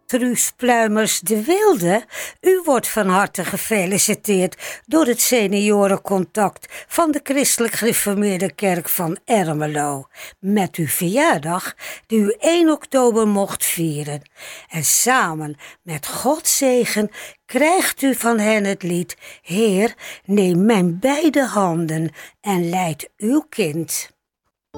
Truus Pluimers de Wilde, u wordt van harte gefeliciteerd door het seniorencontact van de Christelijk Gereformeerde Kerk van Ermelo met uw verjaardag die u 1 oktober mocht vieren. En samen met Gods zegen krijgt u van hen het lied: Heer, neem mijn beide handen en leid uw kind.